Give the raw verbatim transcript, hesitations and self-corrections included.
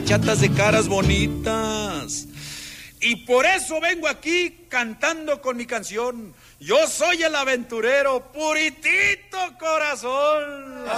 bachatas de caras bonitas. Y por eso vengo aquí cantando con mi canción. Yo soy el aventurero, puritito corazón.